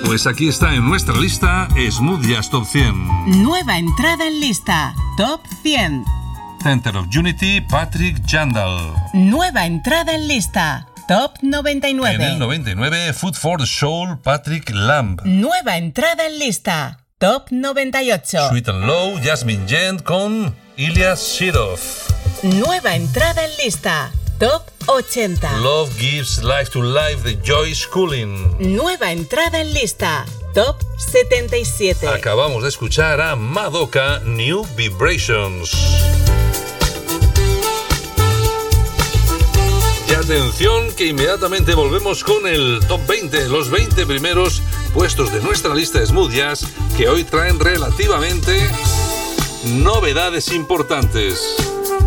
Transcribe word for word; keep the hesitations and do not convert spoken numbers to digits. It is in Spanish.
Pues aquí está en nuestra lista Smooth Jazz Top cien. Nueva entrada en lista, Top cien. Center of Unity, Patrick Jandal. Nueva entrada en lista, Top noventa y nueve. En el noventa y nueve, Food for the Soul, Patrick Lamb. Nueva entrada en lista, Top noventa y ocho. Sweet and Low, Jasmine Gent con Ilya Shirov. Nueva entrada en lista, Top ochenta. Love Gives Life to Life de Joyce Cullen. Nueva entrada en lista, Top setenta y siete. Acabamos de escuchar a Madoka, New Vibrations. Y atención que inmediatamente volvemos con el Top veinte, los veinte primeros puestos de nuestra lista de Smooth Jazz, que hoy traen relativamente novedades importantes.